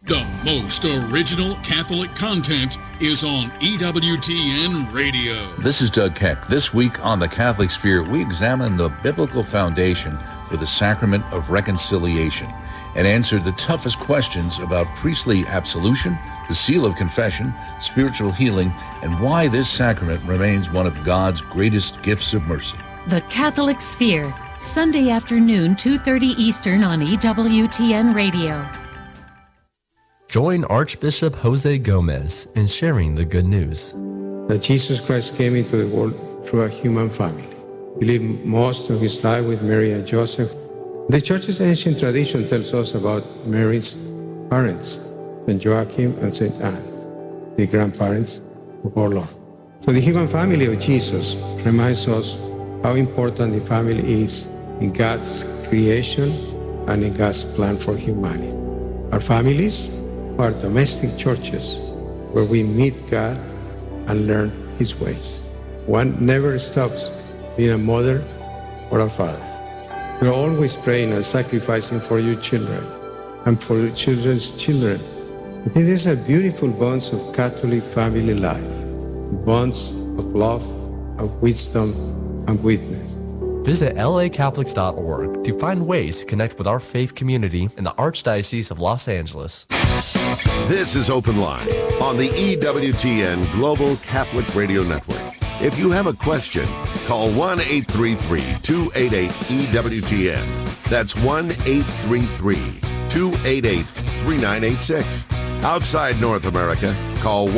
The most original Catholic content is on EWTN Radio. This is Doug Keck. This week on The Catholic Sphere, we examine the biblical foundation for the sacrament of reconciliation and answer the toughest questions about priestly absolution, the seal of confession, spiritual healing, and why this sacrament remains one of God's greatest gifts of mercy. The Catholic Sphere, Sunday afternoon, 2:30 Eastern on EWTN Radio. Join Archbishop Jose Gomez in sharing the good news. That Jesus Christ came into the world through a human family. He lived most of his life with Mary and Joseph. The Church's ancient tradition tells us about Mary's parents, St. Joachim and St. Anne, the grandparents of our Lord. So the human family of Jesus reminds us how important the family is in God's creation and in God's plan for humanity. Our families are domestic churches where we meet God and learn His ways. One never stops being a mother or a father. You're always praying and sacrificing for your children and for your children's children. I think these are beautiful bonds of Catholic family life, bonds of love, of wisdom, and witness. Visit lacatholics.org to find ways to connect with our faith community in the Archdiocese of Los Angeles. This is Open Line on the EWTN Global Catholic Radio Network. If you have a question, call 1-833-288-EWTN. That's 1-833-288-3986. Outside North America, call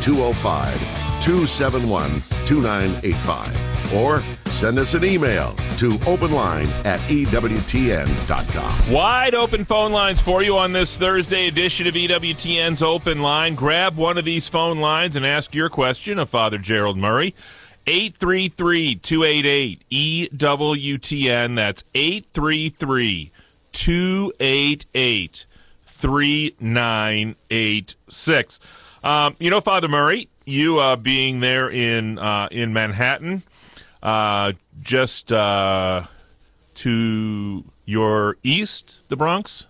1-205-271-2985. Or send us an email to openline@EWTN.com. Wide open phone lines for you on this Thursday edition of EWTN's Open Line. Grab one of these phone lines and ask your question of Father Gerald Murray. 833-288-EWTN. That's 833-288-3986. Father Murray, you being there in Manhattan, just to your east, the Bronx?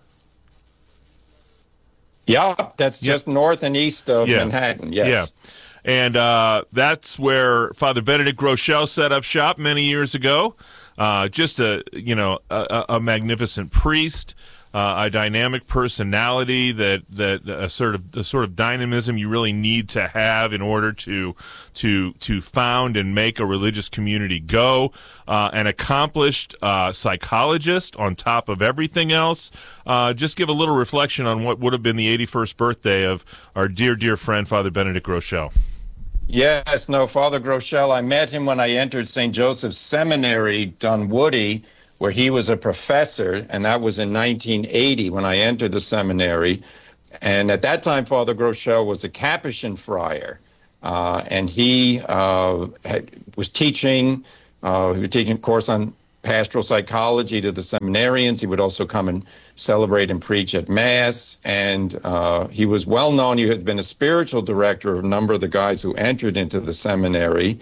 Yeah, that's just north and east of Manhattan, yes. Yeah. And that's where Father Benedict Groeschel set up shop many years ago. Just a magnificent priest, a dynamic personality, the sort of dynamism you really need to have in order to found and make a religious community go. An accomplished psychologist on top of everything else. Just give a little reflection on what would have been the 81st birthday of our dear friend Father Benedict Groeschel. Yes, Father Groeschel, I met him when I entered St. Joseph's Seminary, Dunwoody, where he was a professor, and that was in 1980 when I entered the seminary. And at that time, Father Groeschel was a Capuchin friar, and he was teaching a course on pastoral psychology to the seminarians. He would also come and celebrate and preach at Mass, and he was well known. He had been a spiritual director of a number of the guys who entered into the seminary,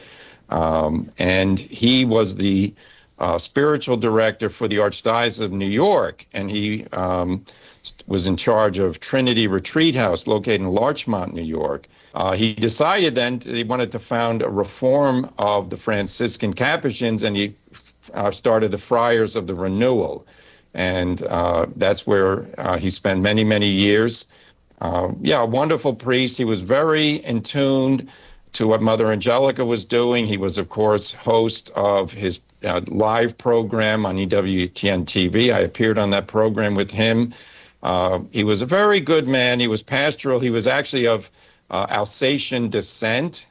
and he was the spiritual director for the Archdiocese of New York, and he was in charge of Trinity Retreat House located in Larchmont, New York. He decided then he wanted to found a reform of the Franciscan Capuchins, and he started the Friars of the Renewal. And that's where he spent many years. A wonderful priest. He was very in tune to what Mother Angelica was doing. He was, of course, host of his live program on EWTN TV. I appeared on that program with him. He was a very good man. He was pastoral. He was actually of Alsatian descent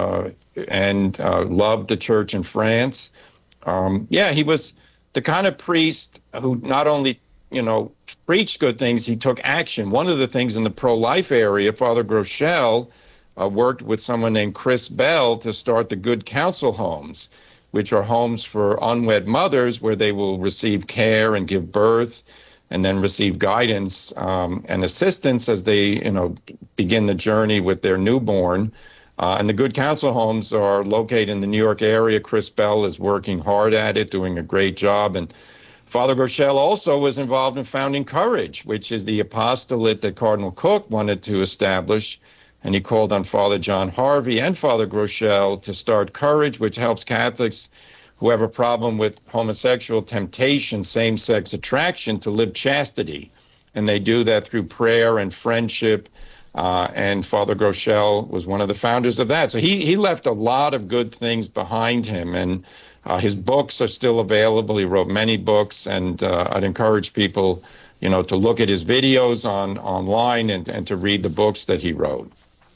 and loved the church in France. He was the kind of priest who not only, preached good things, he took action. One of the things in the pro-life area, Father Groeschel worked with someone named Chris Bell to start the Good Counsel Homes, which are homes for unwed mothers where they will receive care and give birth and then receive guidance and assistance as they, begin the journey with their newborn. And the Good Counsel Homes are located in the New York area. Chris Bell is working hard at it, doing a great job. And Father Groeschel also was involved in founding Courage, which is the apostolate that Cardinal Cook wanted to establish. And he called on Father John Harvey and Father Groeschel to start Courage, which helps Catholics who have a problem with homosexual temptation, same-sex attraction, to live chastity. And they do that through prayer and friendship. And Father Groeschel was one of the founders of that. So he left a lot of good things behind him. And his books are still available. He wrote many books. And I'd encourage people, to look at his videos online and to read the books that he wrote.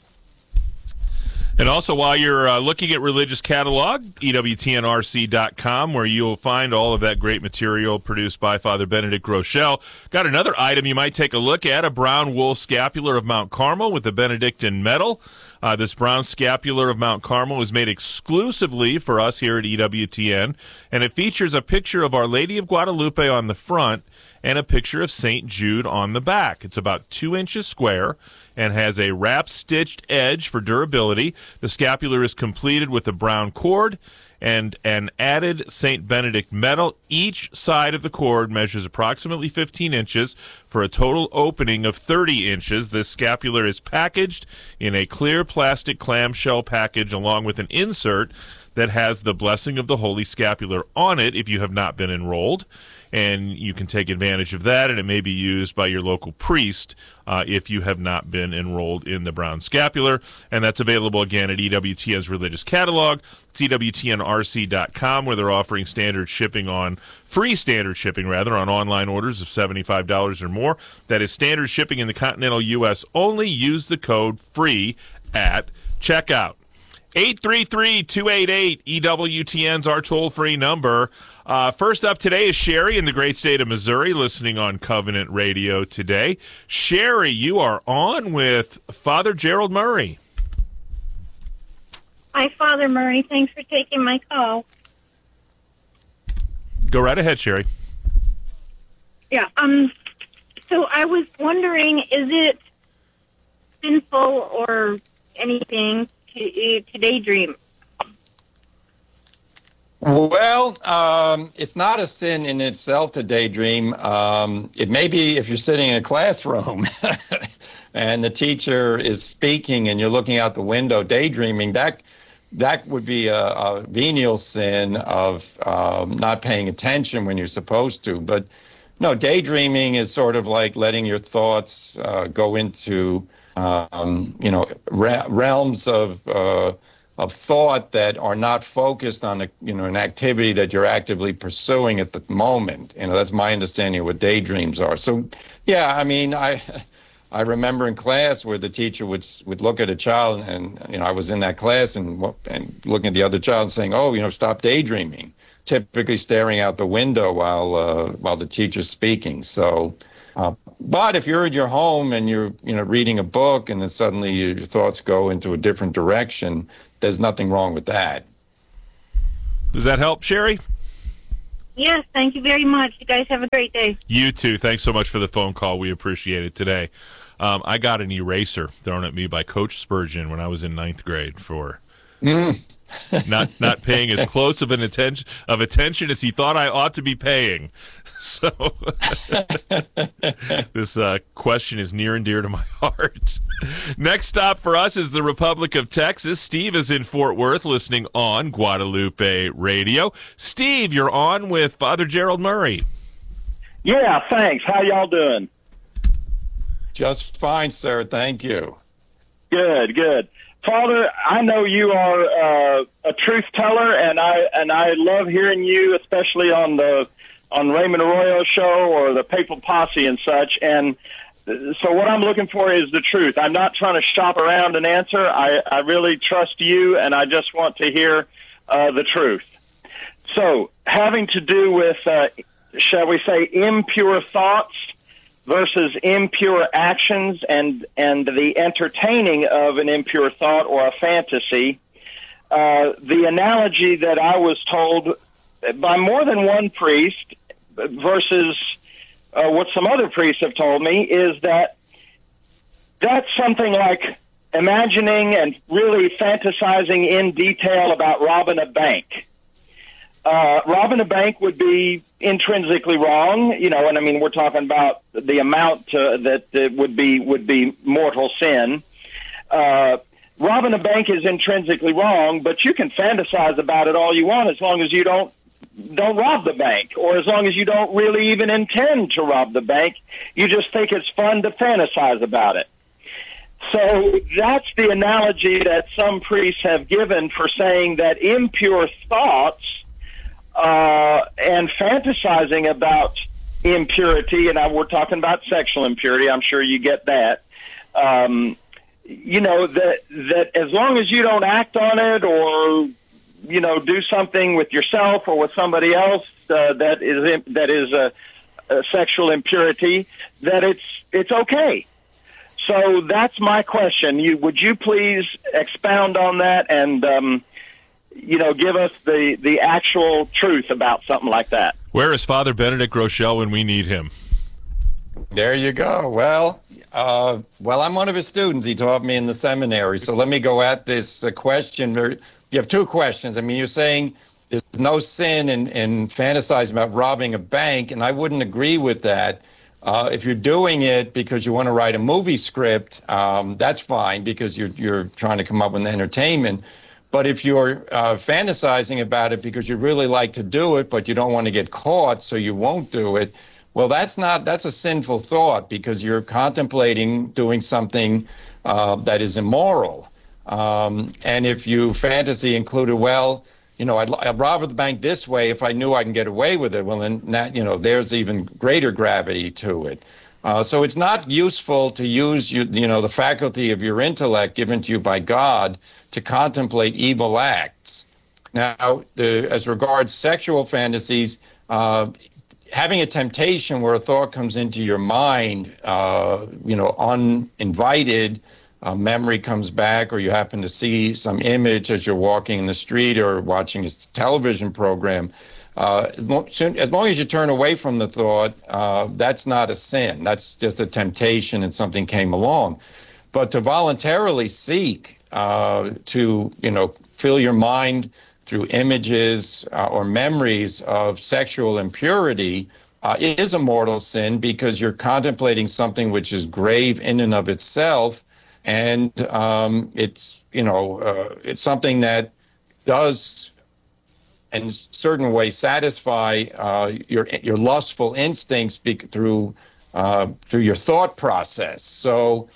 And also, while you're looking at Religious Catalog, EWTNRC.com, where you'll find all of that great material produced by Father Benedict Groeschel. Got another item you might take a look at, a brown wool scapular of Mount Carmel with the Benedictine medal. This brown scapular of Mount Carmel was made exclusively for us here at EWTN, and it features a picture of Our Lady of Guadalupe on the front and a picture of St. Jude on the back. It's about 2 inches square and has a wrap-stitched edge for durability. The scapular is completed with a brown cord and an added St. Benedict medal. Each side of the cord measures approximately 15 inches for a total opening of 30 inches. This scapular is packaged in a clear plastic clamshell package along with an insert that has the blessing of the Holy Scapular on it if you have not been enrolled. And you can take advantage of that, and it may be used by your local priest if you have not been enrolled in the brown scapular. And that's available again at EWTN's Religious Catalog. It's EWTNRC.com, where they're offering free standard shipping on online orders of $75 or more. That is standard shipping in the continental U.S. only. Use the code FREE at checkout. 833-288-EWTN's our toll-free number. First up today is Sherry in the great state of Missouri, listening on Covenant Radio today. Sherry, you are on with Father Gerald Murray. Hi, Father Murray. Thanks for taking my call. Go right ahead, Sherry. Yeah. So I was wondering, is it sinful or anything to daydream? Well, it's not a sin in itself to daydream. It may be if you're sitting in a classroom and the teacher is speaking and you're looking out the window daydreaming. That would be a venial sin of not paying attention when you're supposed to. But no, daydreaming is sort of like letting your thoughts go into realms of thought that are not focused on an activity that you're actively pursuing at the moment. That's my understanding of what daydreams are. So, yeah, I mean, I remember in class where the teacher would look at a child, and I was in that class and looking at the other child and saying, "Oh, stop daydreaming." Typically staring out the window while the teacher's speaking. So. But if you're at your home and you're reading a book and then suddenly your thoughts go into a different direction, there's nothing wrong with that. Does that help, Sherry? Yes, thank you very much. You guys have a great day. You too. Thanks so much for the phone call. We appreciate it today. I got an eraser thrown at me by Coach Spurgeon when I was in 9th grade for not paying as close of attention as he thought I ought to be paying. So this question is near and dear to my heart. Next stop for us is the Republic of Texas. Steve is in Fort Worth listening on Guadalupe Radio. Steve, you're on with Father Gerald Murray. Yeah, thanks. How y'all doing? Just fine, sir. Thank you. Good. Father, I know you are a truth teller, and I love hearing you, especially on Raymond Arroyo's show or the Papal Posse and such. And so what I'm looking for is the truth. I'm not trying to shop around an answer. I really trust you, and I just want to hear the truth. So having to do with, shall we say, impure thoughts versus impure actions and the entertaining of an impure thought or a fantasy, the analogy that I was told by more than one priest versus what some other priests have told me is that that's something like imagining and really fantasizing in detail about robbing a bank. robbing a bank would be intrinsically wrong, and I mean, we're talking about the amount that would be mortal sin. Robbing a bank is intrinsically wrong, but you can fantasize about it all you want as long as you don't rob the bank, or as long as you don't really even intend to rob the bank. You just think it's fun to fantasize about it. So that's the analogy that some priests have given for saying that impure thoughts and fantasizing about impurity, and we're talking about sexual impurity, I'm sure you get that, that as long as you don't act on it or do something with yourself or with somebody else that is a sexual impurity, that it's okay. So that's my question. Would you please expound on that and give us the actual truth about something like that? Where is Father Benedict Groeschel when we need him? There you go. Well, I'm one of his students. He taught me in the seminary. So let me go at this question. You have two questions. I mean, you're saying there's no sin in fantasizing about robbing a bank, and I wouldn't agree with that. If you're doing it because you want to write a movie script, that's fine because you're trying to come up with entertainment. But if you're fantasizing about it because you really like to do it, but you don't want to get caught, so you won't do it, well, that's a sinful thought because you're contemplating doing something that is immoral. And if you fantasy included, I'd rob the bank this way if I knew I can get away with it. Well, then there's even greater gravity to it. So it's not useful to use the faculty of your intellect given to you by God to contemplate evil acts. Now, as regards sexual fantasies, having a temptation where a thought comes into your mind, uninvited. Memory comes back, or you happen to see some image as you're walking in the street or watching a television program. As long as you turn away from the thought, that's not a sin. That's just a temptation and something came along. But to voluntarily seek to fill your mind through images or memories of sexual impurity is a mortal sin because you're contemplating something which is grave in and of itself. And it's something that does, in a certain way, satisfy your lustful instincts through your thought process. So,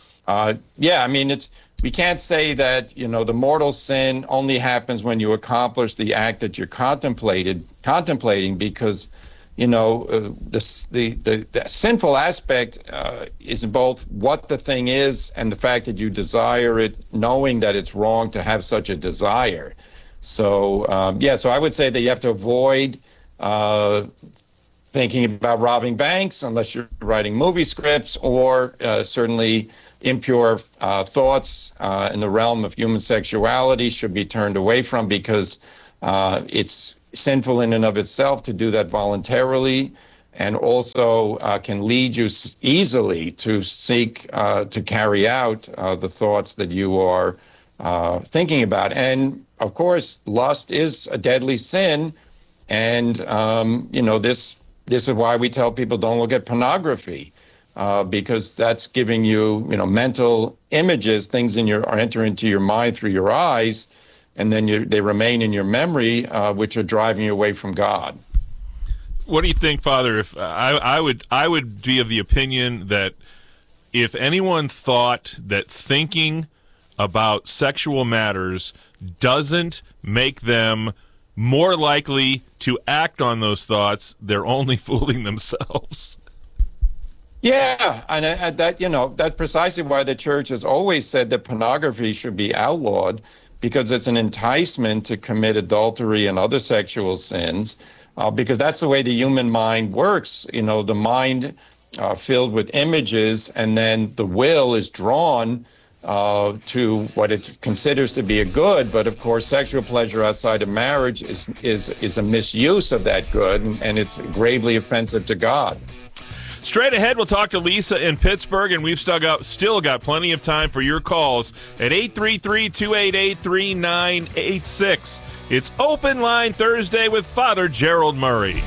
we can't say that the mortal sin only happens when you accomplish the act that you're contemplating because. The sinful aspect is both what the thing is and the fact that you desire it, knowing that it's wrong to have such a desire. So, so I would say that you have to avoid thinking about robbing banks unless you're writing movie scripts, or certainly impure thoughts in the realm of human sexuality should be turned away from because it's sinful in and of itself to do that voluntarily, and also can lead you easily to seek to carry out the thoughts that you are thinking about. And of course, lust is a deadly sin, and this is why we tell people don't look at pornography, because that's giving you mental images, things are entering into your mind through your eyes. And then they remain in your memory, which are driving you away from God. What do you think, Father? If I would be of the opinion that if anyone thought that thinking about sexual matters doesn't make them more likely to act on those thoughts, they're only fooling themselves. Yeah, and that's precisely why the church has always said that pornography should be outlawed, because it's an enticement to commit adultery and other sexual sins, because that's the way the human mind works. The mind filled with images, and then the will is drawn to what it considers to be a good. But of course, sexual pleasure outside of marriage is a misuse of that good, and it's gravely offensive to God. Straight ahead, we'll talk to Lisa in Pittsburgh, and we've still got plenty of time for your calls at 833-288-3986. It's Open Line Thursday with Father Gerald Murray.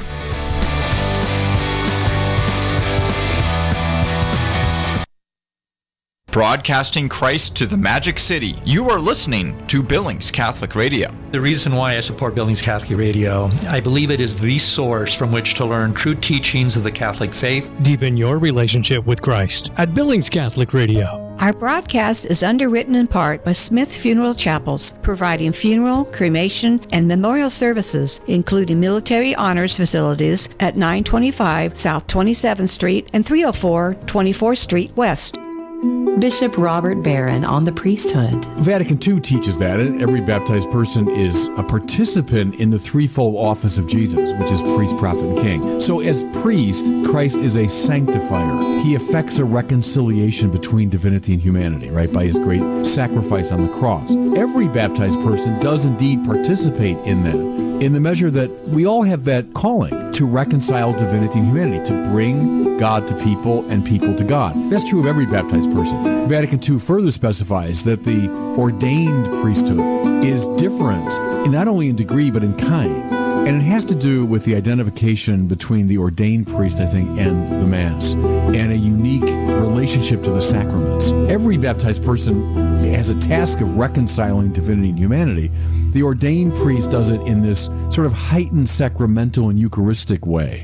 Broadcasting Christ to the Magic City. You are listening to Billings Catholic Radio. The reason why I support Billings Catholic Radio, I believe it is the source from which to learn true teachings of the Catholic faith. Deepen your relationship with Christ at Billings Catholic Radio. Our broadcast is underwritten in part by Smith Funeral Chapels, providing funeral, cremation, and memorial services, including military honors facilities at 925 South 27th Street and 304 24th Street West. Bishop Robert Barron on the priesthood. Vatican II teaches that every baptized person is a participant in the threefold office of Jesus, which is priest, prophet, and king. So as priest, Christ is a sanctifier. He effects a reconciliation between divinity and humanity, right, by his great sacrifice on the cross. Every baptized person does indeed participate in that, in the measure that we all have that calling to reconcile divinity and humanity, to bring God to people and people to God. That's true of every baptized person. Vatican II further specifies that the ordained priesthood is different, not only in degree, but in kind. And it has to do with the identification between the ordained priest, I think, and the Mass, and a unique relationship to the sacraments. Every baptized person has a task of reconciling divinity and humanity. The ordained priest does it in this sort of heightened sacramental and Eucharistic way.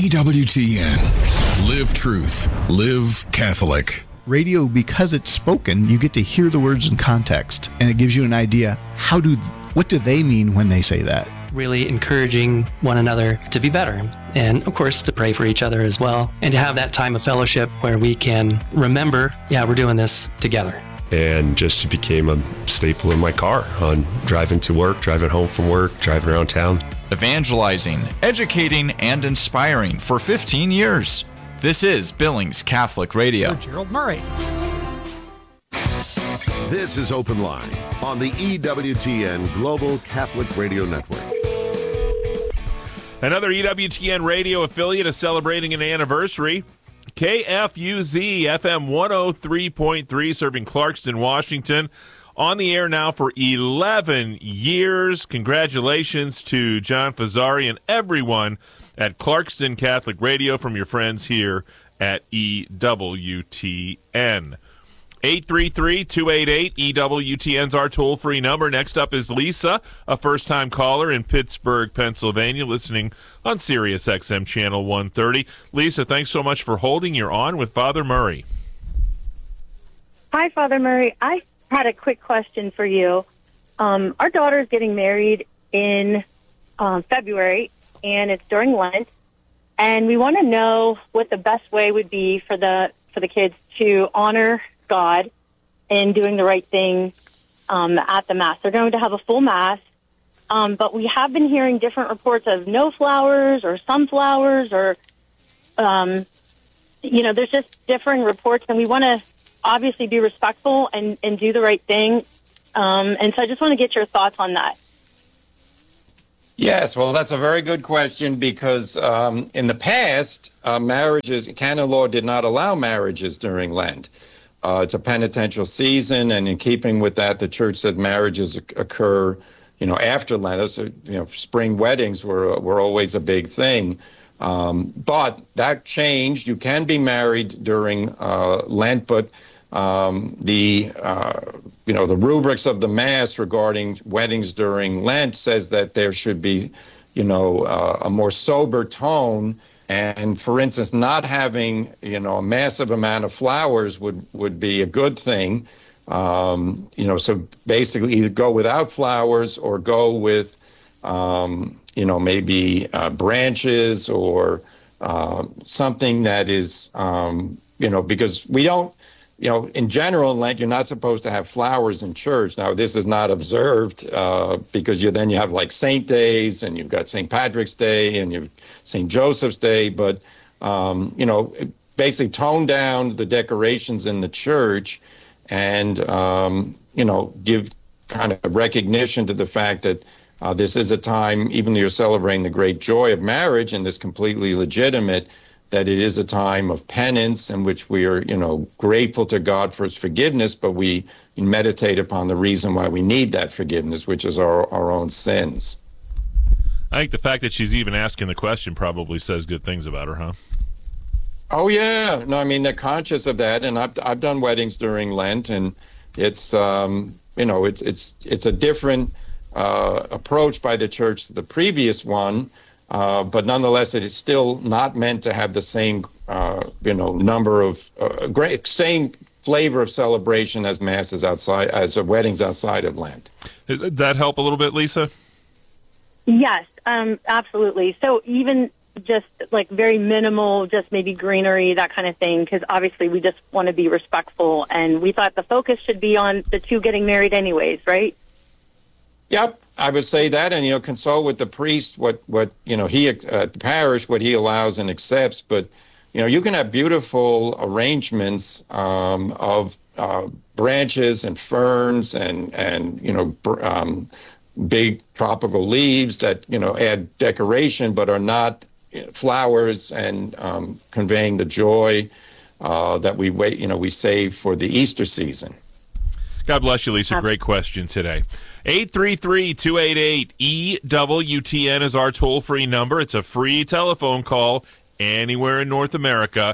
EWTN. Live truth. Live Catholic. Radio, because it's spoken, you get to hear the words in context, and it gives you an idea, what do they mean when they say that? Really encouraging one another to be better, and of course to pray for each other as well, and to have that time of fellowship where we can remember, we're doing this together. And just became a staple in my car on driving to work, driving home from work, driving around town. Evangelizing, educating, and inspiring for 15 years. This is Billings Catholic Radio. Gerald Murray. This is Open Line on the EWTN Global Catholic Radio Network. Another EWTN radio affiliate is celebrating an anniversary. KFUZ FM 103.3, serving Clarkston, Washington. On the air now for 11 years. Congratulations to John Fazzari and everyone at Clarkston Catholic Radio from your friends here at EWTN. 833-288-EWTN's our toll-free number. Next up is Lisa, a first-time caller in Pittsburgh, Pennsylvania, listening on Sirius XM Channel 130. Lisa, thanks so much for holding. You're on with Father Murray. Hi, Father Murray. I had a quick question for you. Our daughter is getting married in February, and it's during Lent, and we want to know what the best way would be for the kids to honor God in doing the right thing at the Mass. They're going to have a full Mass, but we have been hearing different reports of no flowers or some flowers or, there's just differing reports, and we want to obviously be respectful and do the right thing. And so I just want to get your thoughts on that. Yes, well, that's a very good question because in the past, canon law did not allow marriages during Lent. It's a penitential season, and in keeping with that, the church said marriages occur, after Lent. So, spring weddings were always a big thing. But that changed. You can be married during Lent, but the rubrics of the Mass regarding weddings during Lent says that there should be, a more sober tone. And for instance, not having, a massive amount of flowers would be a good thing. So basically either go without flowers or go with, maybe branches or something that is, because we don't, in general in Lent, you're not supposed to have flowers in church. Now, this is not observed because you have like Saint Days, and you've got St. Patrick's Day, and you've St. Joseph's Day. But, basically tone down the decorations in the church and, give kind of recognition to the fact that this is a time, even though you're celebrating the great joy of marriage and is completely legitimate, that it is a time of penance in which we are, grateful to God for his forgiveness, but we meditate upon the reason why we need that forgiveness, which is our own sins. I think the fact that she's even asking the question probably says good things about her, huh? Oh, yeah. No, I mean, they're conscious of that, and I've done weddings during Lent, and it's, it's a different approach by the church to the previous one, but nonetheless, it is still not meant to have the same, number of same flavor of celebration as masses outside, as weddings outside of Lent. Did that help a little bit, Lisa? Yes, absolutely. So even just like very minimal, just maybe greenery, that kind of thing, because obviously we just want to be respectful, and we thought the focus should be on the two getting married anyways, right? Yep, I would say that, and consult with the priest what he at the parish, what he allows and accepts. But you can have beautiful arrangements of branches and ferns and big tropical leaves that add decoration, but are not flowers and conveying the joy that we save for the Easter season. God bless you, Lisa. Great question today. 833-288-EWTN is our toll-free number. It's a free telephone call anywhere in North America.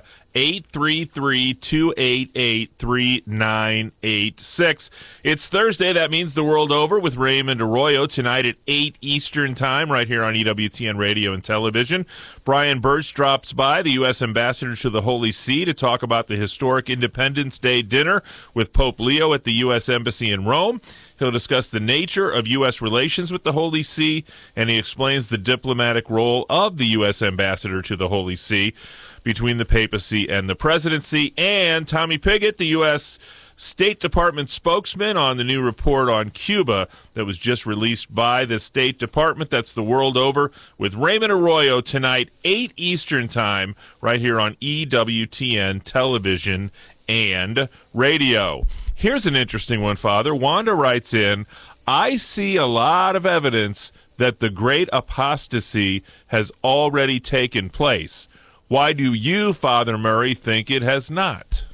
833-288-3986. It's Thursday. That means the world over with Raymond Arroyo tonight at 8 Eastern Time right here on EWTN Radio and Television. Brian Birch drops by, the U.S. Ambassador to the Holy See, to talk about the historic Independence Day dinner with Pope Leo at the U.S. Embassy in Rome. He'll discuss the nature of U.S. relations with the Holy See, and he explains the diplomatic role of the U.S. Ambassador to the Holy See between the papacy and the presidency. And Tommy Pigott, the U.S. State Department spokesman, on the new report on Cuba that was just released by the State Department. That's the world over with Raymond Arroyo tonight, 8 Eastern Time, right here on EWTN Television and Radio. Here's an interesting one, Father. Wanda writes in, I see a lot of evidence that the great apostasy has already taken place. Why do you, Father Murray, think it has not?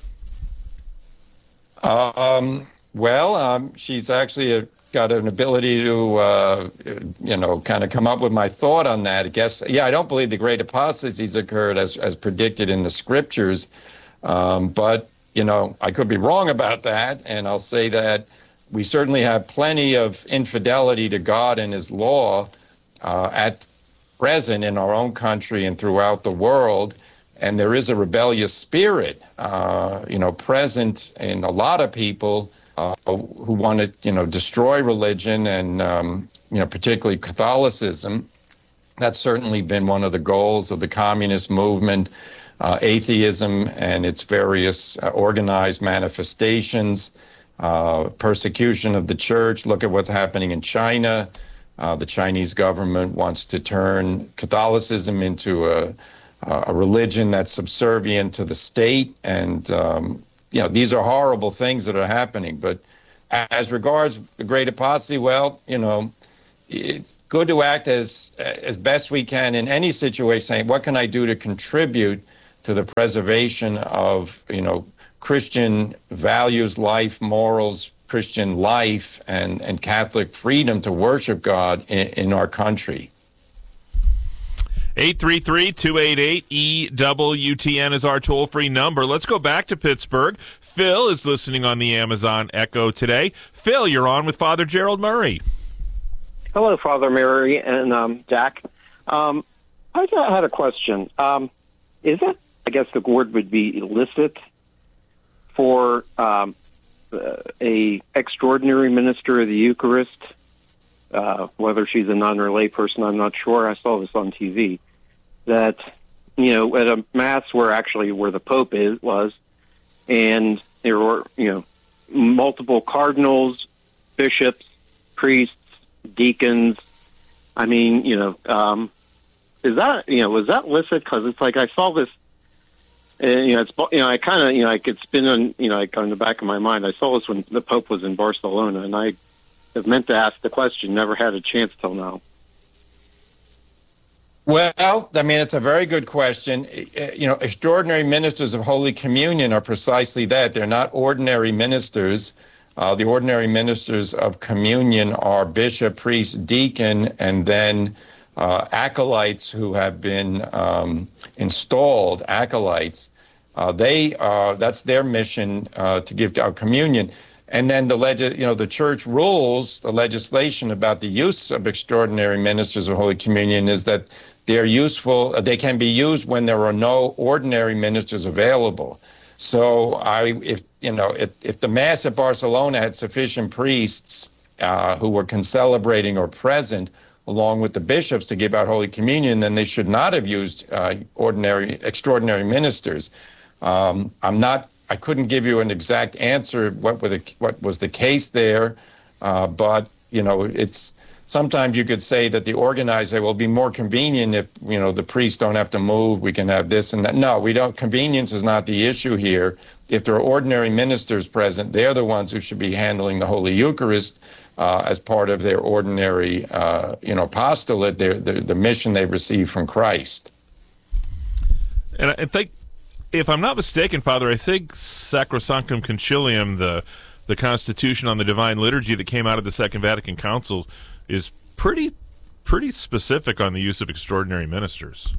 She's actually got an ability to, kind of come up with my thought on that. I guess, I don't believe the great apostasies occurred as predicted in the scriptures, but, I could be wrong about that, and I'll say that we certainly have plenty of infidelity to God and his law at present in our own country and throughout the world, and there is a rebellious spirit, present in a lot of people who want to, destroy religion and, particularly Catholicism. That's certainly been one of the goals of the communist movement, atheism and its various organized manifestations, persecution of the church. Look at what's happening in China. The Chinese government wants to turn Catholicism into a religion that's subservient to the state. And, these are horrible things that are happening. But as regards the great apostasy, it's good to act as best we can in any situation, saying, what can I do to contribute to the preservation of, Christian values, life, morals, Christian life, and Catholic freedom to worship God in our country. 833-288-EWTN is our toll-free number. Let's go back to Pittsburgh. Phil is listening on the Amazon Echo today. Phil, you're on with Father Gerald Murray. Hello, Father Murray and Jack. I had a question. Is it, I guess the word would be illicit, for a extraordinary minister of the Eucharist, whether she's a nun or lay person, I'm not sure. I saw this on TV, that, at a mass where the Pope was, and there were, multiple cardinals, bishops, priests, deacons. I mean, is that, was that illicit? Because it's like I saw this, it's, it's been on, on the back of my mind. I saw this when the Pope was in Barcelona, and I have meant to ask the question, never had a chance till now. Well, I mean, it's a very good question. Extraordinary ministers of Holy Communion are precisely that. They're not ordinary ministers. The ordinary ministers of communion are bishop, priest, deacon, and then acolytes who have been installed, acolytes. That's their mission to give out communion. And then the church rules, the legislation about the use of extraordinary ministers of Holy Communion is that they're useful. They can be used when there are no ordinary ministers available. So if the Mass at Barcelona had sufficient priests who were concelebrating or present, along with the bishops, to give out Holy Communion, then they should not have used extraordinary ministers. I couldn't give you an exact answer what was the case there, but it's. Sometimes you could say that the organizer will be more convenient if, the priests don't have to move, we can have this and that. No, we don't. Convenience is not the issue here. If there are ordinary ministers present, they're the ones who should be handling the Holy Eucharist as part of their ordinary, apostolate, the mission they've received from Christ. And I think, if I'm not mistaken, Father, I think Sacrosanctum Concilium, the Constitution on the Divine Liturgy that came out of the Second Vatican Council, is pretty specific on the use of extraordinary ministers.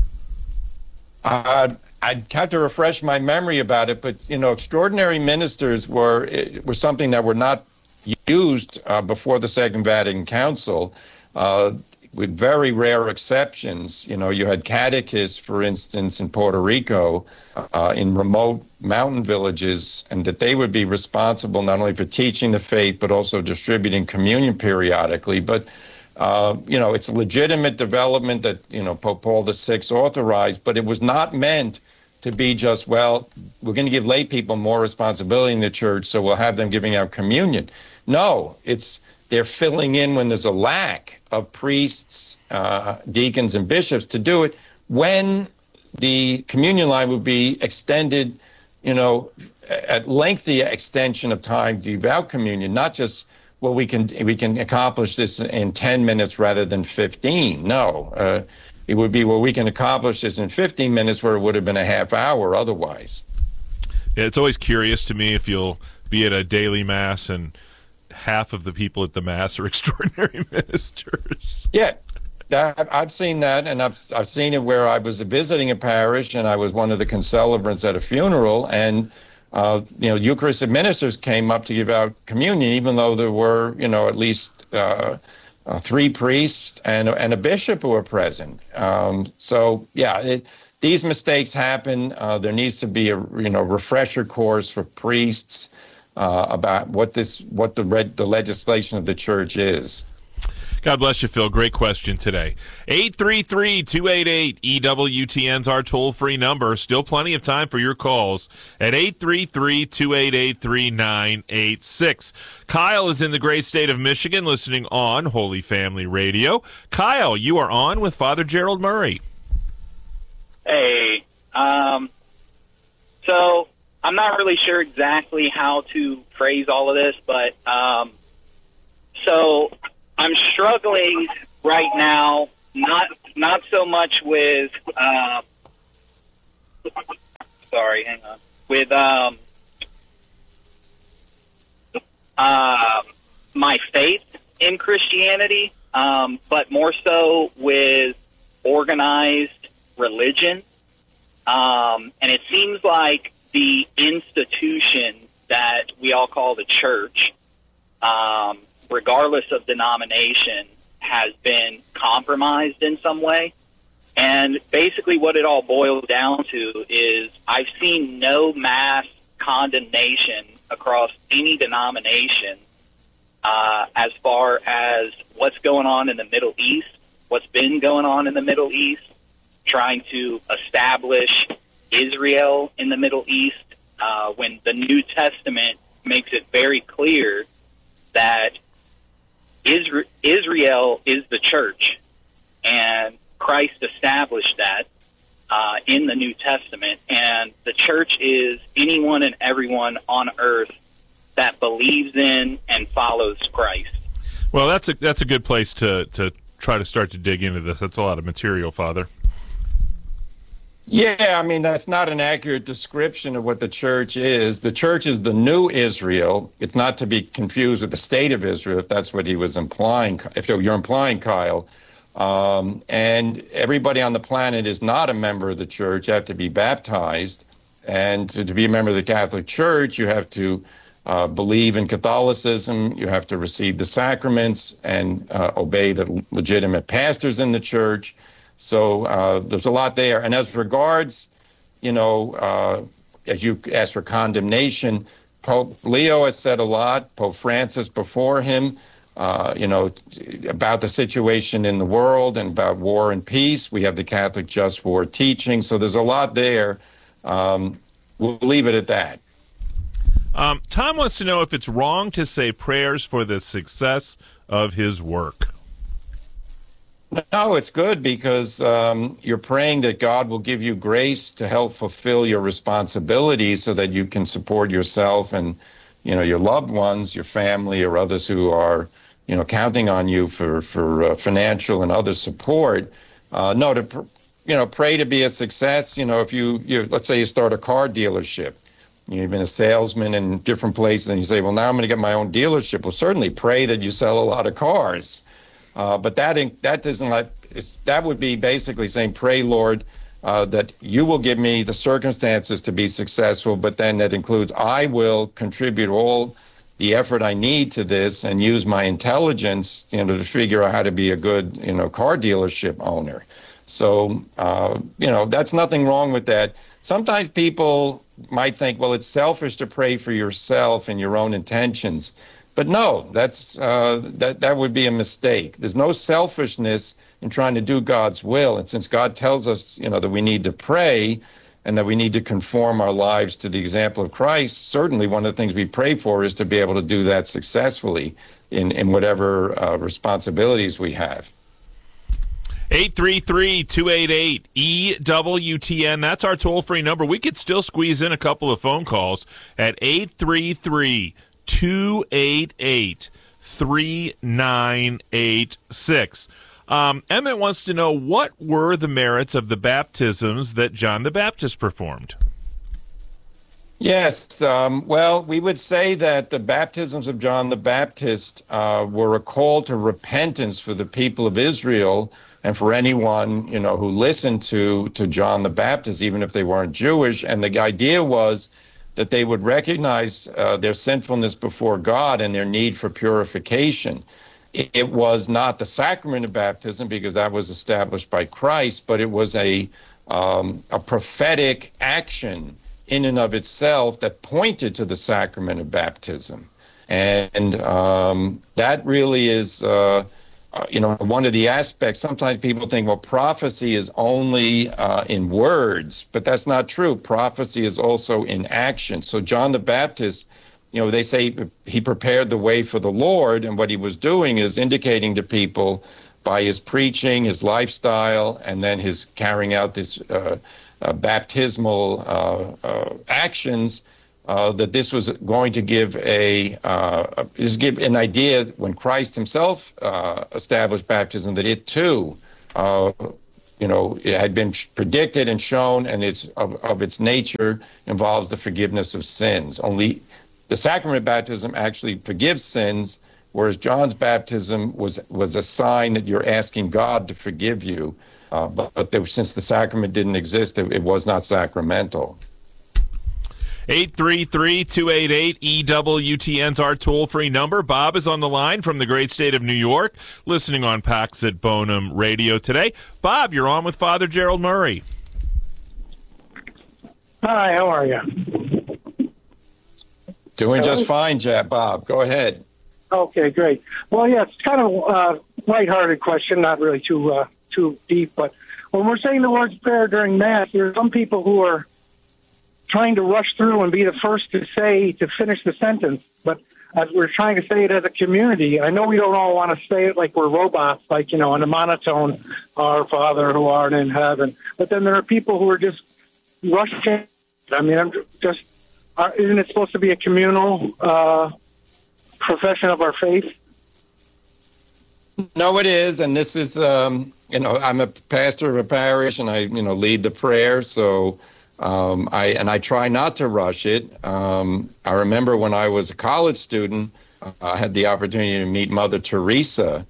I'd have to refresh my memory about it, but extraordinary ministers were something that were not used before the Second Vatican Council, with very rare exceptions. You had catechists, for instance, in Puerto Rico, in remote mountain villages, and that they would be responsible not only for teaching the faith, but also distributing communion periodically. But, it's a legitimate development that, Pope Paul VI authorized, but it was not meant to be just, we're going to give lay people more responsibility in the church, so we'll have them giving out communion. No, they're filling in when there's a lack of priests, deacons, and bishops to do it, when the communion line would be extended, at lengthy extension of time to give out communion, not just, we can accomplish this in 10 minutes rather than 15. No, it would be, we can accomplish this in 15 minutes where it would have been a half hour otherwise. Yeah, it's always curious to me if you'll be at a daily Mass and half of the people at the Mass are extraordinary ministers. Yeah, I've seen that, and I've seen it where I was visiting a parish and I was one of the concelebrants at a funeral, and Eucharistic ministers came up to give out communion, even though there were at least 3 priests and a bishop who were present. These mistakes happen. There needs to be a refresher course for priests about what the legislation of the church is. God bless you, Phil. Great question today. 833-288-EWTN's our toll-free number. Still plenty of time for your calls at 833-288-3986. Kyle is in the great state of Michigan listening on Holy Family Radio. Kyle, you are on with Father Gerald Murray. Hey, so I'm not really sure exactly how to phrase all of this, but so I'm struggling right now, not so much with with my faith in Christianity, but more so with organized religion. And it seems like the institution that we all call the church, regardless of denomination, has been compromised in some way. And basically what it all boils down to is I've seen no mass condemnation across any denomination as far as what's going on in the Middle East, what's been going on in the Middle East, trying to establish Israel in the Middle East, when the New Testament makes it very clear that Israel is the church, and Christ established that in the New Testament, and the church is anyone and everyone on earth that believes in and follows Christ. Well, that's a good place to try to start to dig into this. That's a lot of material, Father. Yeah, I mean, that's not an accurate description of what the church is. The church is the new Israel. It's not to be confused with the state of Israel, if that's what he was implying, if you're implying, Kyle. And everybody on the planet is not a member of the church. You have to be baptized. And to be a member of the Catholic Church, you have to believe in Catholicism. You have to receive the sacraments and obey the legitimate pastors in the church. So there's a lot there. And as regards, as you asked for condemnation, Pope Leo has said a lot, Pope Francis before him, about the situation in the world and about war and peace. We have the Catholic Just War teaching. So there's a lot there. We'll leave it at that. Tom wants to know if it's wrong to say prayers for the success of his work. No, it's good because you're praying that God will give you grace to help fulfill your responsibilities so that you can support yourself and, your loved ones, your family, or others who are, counting on you for financial and other support. Pray to be a success. If you let's say you start a car dealership, you've been a salesman in different places, and you say, well, now I'm going to get my own dealership. Well, certainly pray that you sell a lot of cars. But that would be basically saying, pray, Lord, that you will give me the circumstances to be successful, but then that includes I will contribute all the effort I need to this and use my intelligence, to figure out how to be a good, car dealership owner. So, that's nothing wrong with that. Sometimes people might think, well, it's selfish to pray for yourself and your own intentions. But no, that would be a mistake. There's no selfishness in trying to do God's will. And since God tells us, that we need to pray and that we need to conform our lives to the example of Christ, certainly one of the things we pray for is to be able to do that successfully in whatever responsibilities we have. 833-288-EWTN. That's our toll-free number. We could still squeeze in a couple of phone calls at 833-288-3986. Emmett wants to know, what were the merits of the baptisms that John the Baptist performed? Yes, well, we would say that the baptisms of John the Baptist were a call to repentance for the people of Israel and for anyone, who listened to John the Baptist, even if they weren't Jewish. And the idea was that they would recognize their sinfulness before God and their need for purification. It was not the sacrament of baptism, because that was established by Christ, but it was a prophetic action in and of itself that pointed to the sacrament of baptism. And that really is, one of the aspects. Sometimes people think, well, prophecy is only in words, but that's not true. Prophecy is also in action. So John the Baptist, they say he prepared the way for the Lord, and what he was doing is indicating to people by his preaching, his lifestyle, and then his carrying out this baptismal actions, that this was going to give give an idea when Christ himself established baptism, that it too, it had been predicted and shown, and it's of its nature involves the forgiveness of sins. Only the sacrament of baptism actually forgives sins, whereas John's baptism was a sign that you're asking God to forgive you. But since the sacrament didn't exist, it was not sacramental. 833-288-EWTN's our toll-free number. Bob is on the line from the great state of New York, listening on Pax at Bonum Radio today. Bob, you're on with Father Gerald Murray. Hi, how are you? Doing just fine, Bob. Go ahead. Okay, great. Well, yeah, it's kind of a lighthearted question, not really too deep, but when we're saying the Lord's Prayer during Mass, there are some people who are trying to rush through and be the first to finish the sentence, but as we're trying to say it as a community, I know we don't all want to say it like we're robots, like, in a monotone, Our Father who art in heaven, but then there are people who are just rushing. I mean, isn't it supposed to be a communal profession of our faith? No, it is, and this is, I'm a pastor of a parish, and I, lead the prayer. So, I try not to rush it. I remember when I was a college student, I had the opportunity to meet Mother Teresa,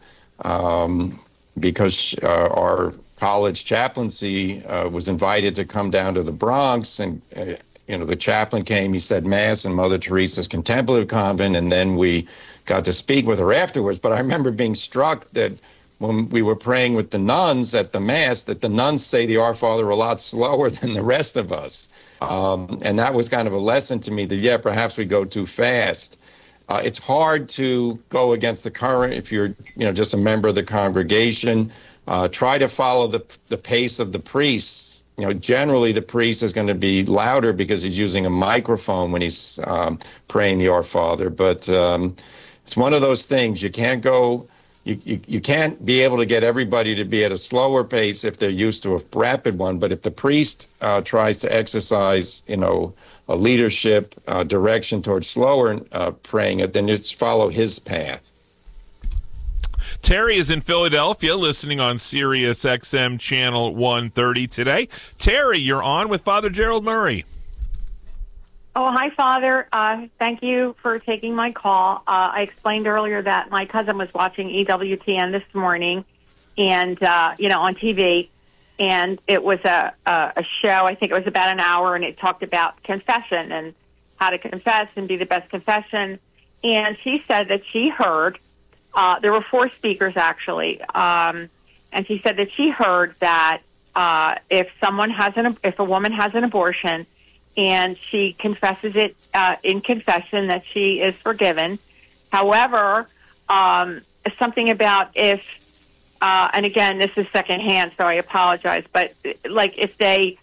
because our college chaplaincy was invited to come down to the Bronx, and the chaplain came. He said Mass in Mother Teresa's Contemplative Convent, and then we got to speak with her afterwards. But I remember being struck that when we were praying with the nuns at the Mass, that the nuns say the Our Father a lot slower than the rest of us. And that was kind of a lesson to me that, perhaps we go too fast. It's hard to go against the current if you're, just a member of the congregation. Try to follow the pace of the priests. Generally the priest is going to be louder because he's using a microphone when he's praying the Our Father. But it's one of those things. You can't go. You can't be able to get everybody to be at a slower pace if they're used to a rapid one. But if the priest tries to exercise, a leadership direction towards slower praying it, then just follow his path. Terry is in Philadelphia, listening on Sirius XM Channel 130 today. Terry, you're on with Father Gerald Murray. Oh, hi, Father. Thank you for taking my call. I explained earlier that my cousin was watching EWTN this morning, and on TV, and it was a show. I think it was about an hour, and it talked about confession and how to confess and be the best confession. And she said that she heard. There were 4 speakers, actually, and she said that she heard that if a woman has an abortion and she confesses it in confession, that she is forgiven. However, something about and again, this is secondhand, so I apologize, but like if they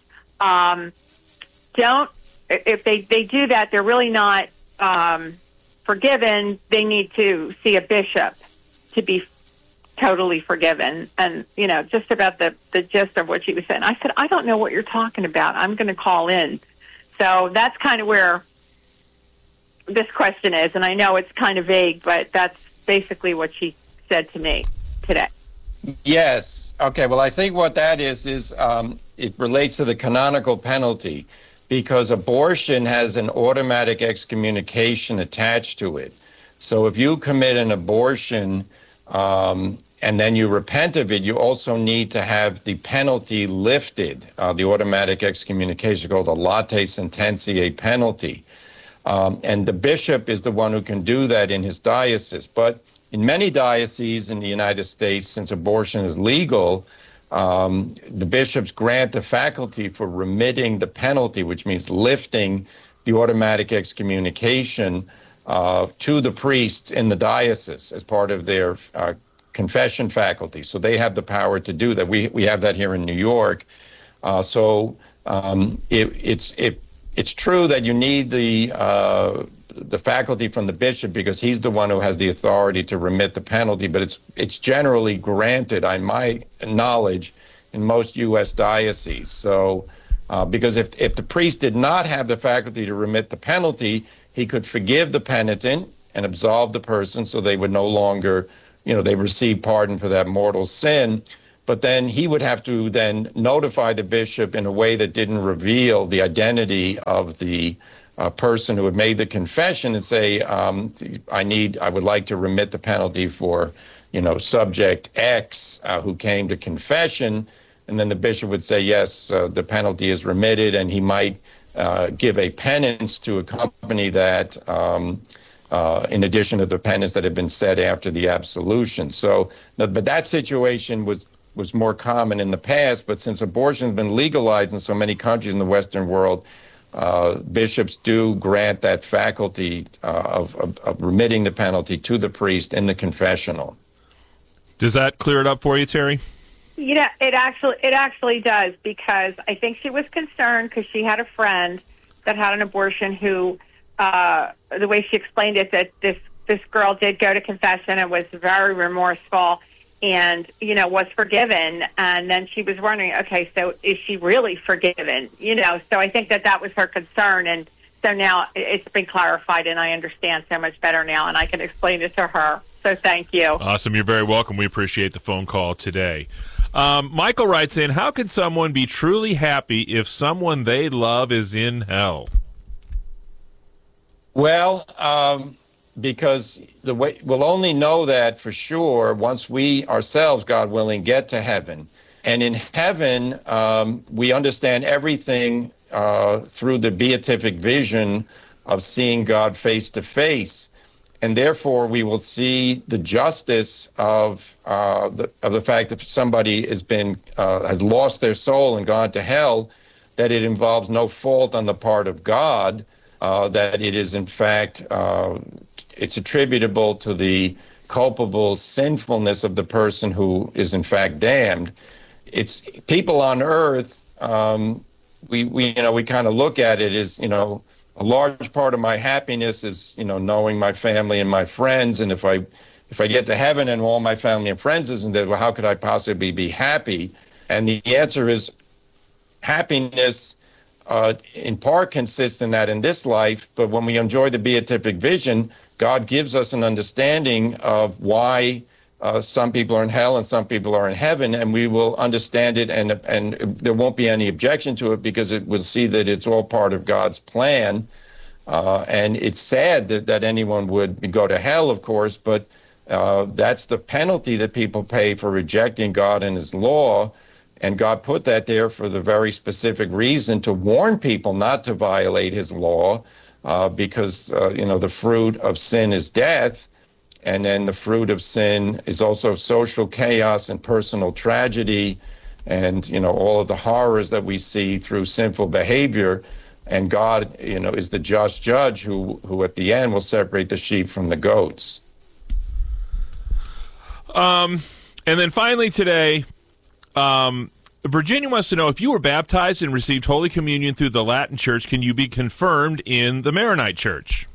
if they do that, they're really not forgiven. They need to see a bishop to be totally forgiven. And, just about the gist of what she was saying. I said, I don't know what you're talking about. I'm going to call in. So that's kind of where this question is. And I know it's kind of vague, but that's basically what she said to me today. Yes. Okay. Well, I think what that is it relates to the canonical penalty, because abortion has an automatic excommunication attached to it. So if you commit an abortion and then you repent of it, you also need to have the penalty lifted, the automatic excommunication called a late sententiae penalty. And the bishop is the one who can do that in his diocese. But in many dioceses in the United States, since abortion is legal, the bishops grant the faculty for remitting the penalty, which means lifting the automatic excommunication to the priests in the diocese as part of their confession faculty. So they have the power to do that. We have that here in New York. It's true that you need the faculty from the bishop because he's the one who has the authority to remit the penalty, but it's generally granted, on my knowledge, in most U.S. dioceses. So because if the priest did not have the faculty to remit the penalty, he could forgive the penitent and absolve the person so they would no longer, they receive pardon for that mortal sin. But then he would have to then notify the bishop in a way that didn't reveal the identity of the person who had made the confession and say, I would like to remit the penalty for, subject X who came to confession. And then the bishop would say, yes, the penalty is remitted, and he might give a penance to accompany that in addition to the penance that had been said after the absolution. So, but that situation was more common in the past, but since abortion has been legalized in so many countries in the Western world, bishops do grant that faculty of remitting the penalty to the priest in the confessional. Does that clear it up for you, Terry? It actually does, because I think she was concerned because she had a friend that had an abortion who, the way she explained it, that this girl did go to confession and was very remorseful and, was forgiven. And then she was wondering, okay, so is she really forgiven? So I think that was her concern. And so now it's been clarified and I understand so much better now and I can explain it to her. So thank you. Awesome. You're very welcome. We appreciate the phone call today. Michael writes in, how can someone be truly happy if someone they love is in hell? Well, because we'll only know that for sure once we ourselves, God willing, get to heaven. And in heaven, we understand everything through the beatific vision of seeing God face to face. And therefore, we will see the justice of the fact that somebody has lost their soul and gone to hell, that it involves no fault on the part of God, that it is in fact it's attributable to the culpable sinfulness of the person who is in fact damned. It's people on earth. We kind of look at it as, a large part of my happiness is, knowing my family and my friends. And if I get to heaven and all my family and friends isn't there, well, how could I possibly be happy? And the answer is happiness in part consists in that in this life. But when we enjoy the beatific vision, God gives us an understanding of why some people are in hell and some people are in heaven, and we will understand it, and there won't be any objection to it because it will see that it's all part of God's plan. And it's sad that anyone would go to hell, of course, but that's the penalty that people pay for rejecting God and his law. And God put that there for the very specific reason to warn people not to violate his law, because, the fruit of sin is death. And then the fruit of sin is also social chaos and personal tragedy and, all of the horrors that we see through sinful behavior. And God, is the just judge who at the end will separate the sheep from the goats. And then finally today, Virginia wants to know, if you were baptized and received Holy Communion through the Latin Church, can you be confirmed in the Maronite Church?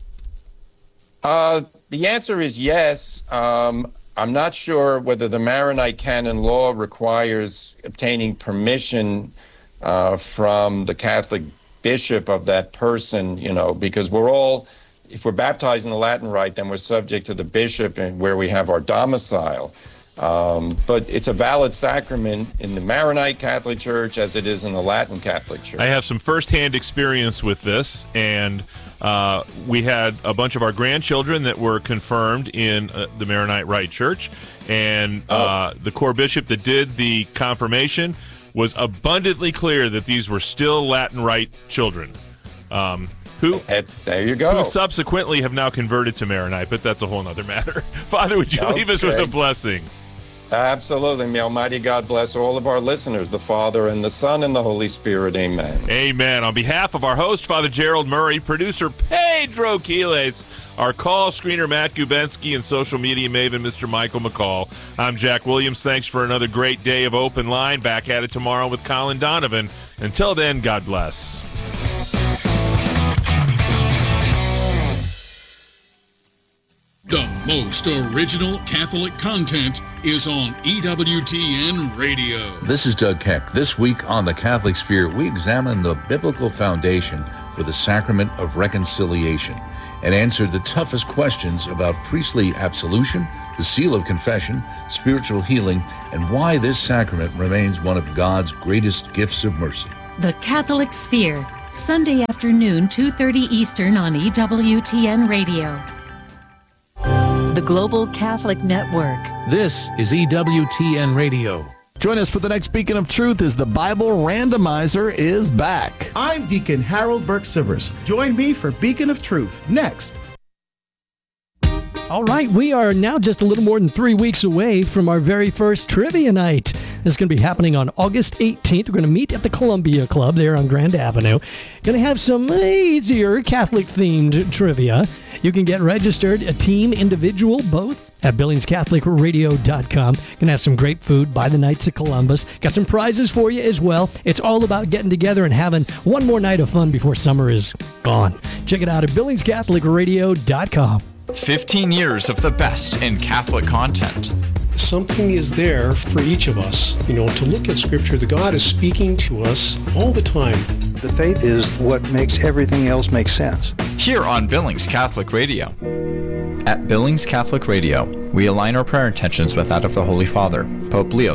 The answer is yes. I'm not sure whether the Maronite canon law requires obtaining permission from the Catholic bishop of that person, because if we're baptized in the Latin rite, then we're subject to the bishop and where we have our domicile. But it's a valid sacrament in the Maronite Catholic Church as it is in the Latin Catholic Church. I have some firsthand experience with this, and we had a bunch of our grandchildren that were confirmed in the Maronite Rite Church, and the core bishop that did the confirmation was abundantly clear that these were still Latin Rite children. There you go. Who subsequently have now converted to Maronite, but that's a whole other matter. Father, would you leave us with a blessing? Absolutely. May Almighty God bless all of our listeners, the Father and the Son and the Holy Spirit. Amen. Amen. On behalf of our host, Father Gerald Murray, producer Pedro Quiles, our call screener Matt Gubensky, and social media maven Mr. Michael McCall, I'm Jack Williams. Thanks for another great day of Open Line. Back at it tomorrow with Colin Donovan. Until then, God bless. The most original Catholic content is on EWTN Radio. This is Doug Keck. This week on The Catholic Sphere, we examine the biblical foundation for the sacrament of reconciliation and answer the toughest questions about priestly absolution, the seal of confession, spiritual healing, and why this sacrament remains one of God's greatest gifts of mercy. The Catholic Sphere, Sunday afternoon, 2:30 Eastern on EWTN Radio. The Global Catholic Network. This is EWTN Radio. Join us for the next Beacon of Truth as the Bible Randomizer is back. I'm Deacon Harold Burke-Sivers. Join me for Beacon of Truth next. All right, we are now just a little more than 3 weeks away from our very first trivia night. This is going to be happening on August 18th. We're going to meet at the Columbia Club there on Grand Avenue. Going to have some easier Catholic-themed trivia. You can get registered, a team, individual, both, at BillingsCatholicRadio.com. Going to have some great food by the Knights of Columbus. Got some prizes for you as well. It's all about getting together and having one more night of fun before summer is gone. Check it out at BillingsCatholicRadio.com. 15 years of the best in Catholic content. Something is there for each of us, to look at Scripture. The God is speaking to us all the time. The faith is what makes everything else make sense. Here on Billings Catholic Radio. At Billings Catholic Radio, we align our prayer intentions with that of the Holy Father, Pope Leo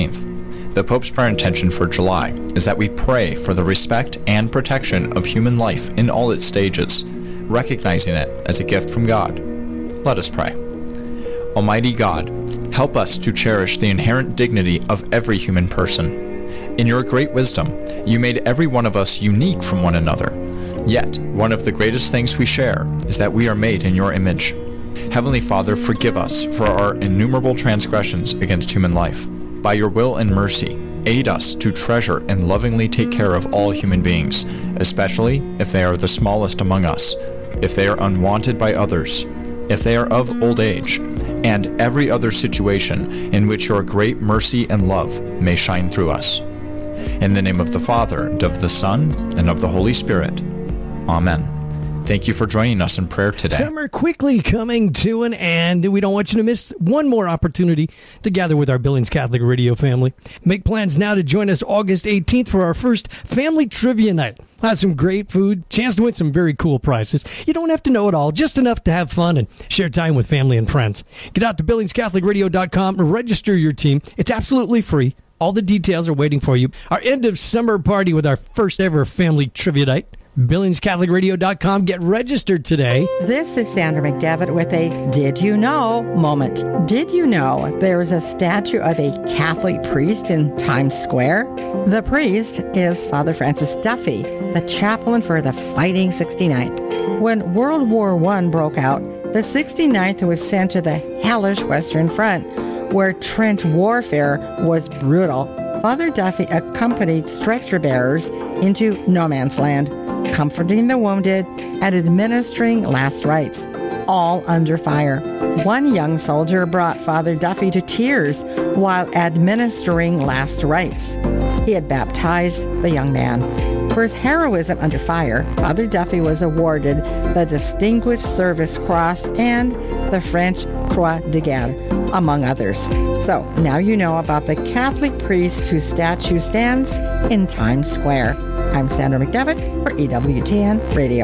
XIV. The Pope's prayer intention for July is that we pray for the respect and protection of human life in all its stages, recognizing it as a gift from God. Let us pray. Almighty God, help us to cherish the inherent dignity of every human person. In your great wisdom, you made every one of us unique from one another. Yet, one of the greatest things we share is that we are made in your image. Heavenly Father, forgive us for our innumerable transgressions against human life. By your will and mercy, aid us to treasure and lovingly take care of all human beings, especially if they are the smallest among us, if they are unwanted by others, if they are of old age, and every other situation in which your great mercy and love may shine through us. In the name of the Father, and of the Son, and of the Holy Spirit. Amen. Thank you for joining us in prayer today. Summer quickly coming to an end. We don't want you to miss one more opportunity to gather with our Billings Catholic Radio family. Make plans now to join us August 18th for our first Family Trivia Night. We'll have some great food, chance to win some very cool prizes. You don't have to know it all, just enough to have fun and share time with family and friends. Get out to BillingsCatholicRadio.com and register your team. It's absolutely free. All the details are waiting for you. Our end of summer party with our first ever Family Trivia Night. BillingsCatholicRadio.com. Get registered today. This is Sandra McDevitt with a Did You Know moment. Did you know there is a statue of a Catholic priest in Times Square? The priest is Father Francis Duffy, the chaplain for the Fighting 69th. When World War I broke out, the 69th was sent to the hellish Western Front, where trench warfare was brutal. Father Duffy accompanied stretcher bearers into no man's land, comforting the wounded and administering last rites, all under fire. One young soldier brought Father Duffy to tears while administering last rites. He had baptized the young man. For his heroism under fire, Father Duffy was awarded the Distinguished Service Cross and the French Croix de Guerre, among others. So now you know about the Catholic priest whose statue stands in Times Square. I'm Sandra McDevitt for EWTN Radio.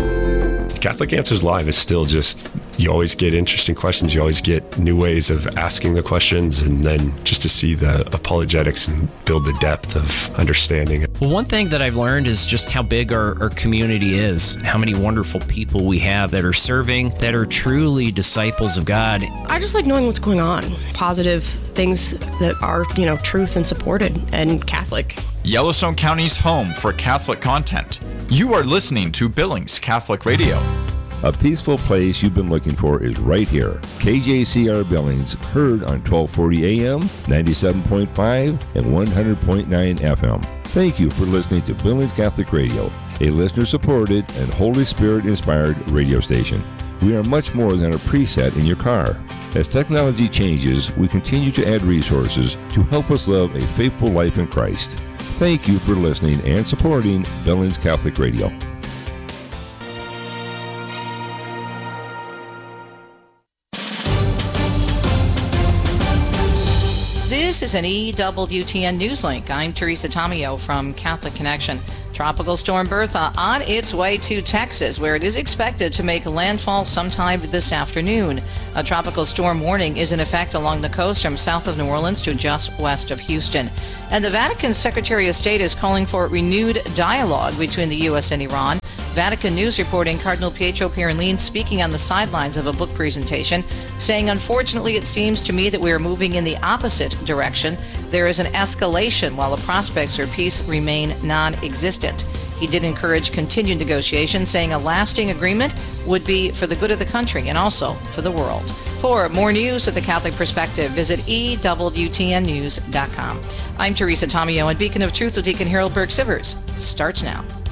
Catholic Answers Live is still just, you always get interesting questions. You always get new ways of asking the questions, and then just to see the apologetics and build the depth of understanding. Well, one thing that I've learned is just how big our community is, how many wonderful people we have that are serving, that are truly disciples of God. I just like knowing what's going on, positive things that are, truth and supported and Catholic. Yellowstone County's home for Catholic content. You are listening to Billings Catholic Radio. A peaceful place you've been looking for is right here. KJCR Billings, heard on 1240 AM, 97.5, and 100.9 FM. Thank you for listening to Billings Catholic Radio, a listener-supported and Holy Spirit-inspired radio station. We are much more than a preset in your car. As technology changes, we continue to add resources to help us live a faithful life in Christ. Thank you for listening and supporting Billings Catholic Radio. This is an EWTN Newslink. I'm Teresa Tomeo from Catholic Connection. Tropical storm Bertha on its way to Texas, where it is expected to make landfall sometime this afternoon. A tropical storm warning is in effect along the coast from south of New Orleans to just west of Houston. And the Vatican Secretary of State is calling for renewed dialogue between the U.S. and Iran. Vatican News reporting Cardinal Pietro Parolin speaking on the sidelines of a book presentation, saying, "Unfortunately, it seems to me that we are moving in the opposite direction. There is an escalation while the prospects for peace remain non-existent." He did encourage continued negotiations, saying a lasting agreement would be for the good of the country and also for the world. For more news of the Catholic perspective, visit EWTNnews.com. I'm Teresa Tomeo, and Beacon of Truth with Deacon Harold Burke-Sivers starts now.